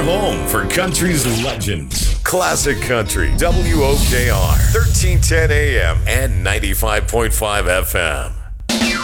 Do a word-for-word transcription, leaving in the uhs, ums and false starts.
home for country's legends. Classic Country, W O K R, thirteen ten A M and ninety-five point five F M.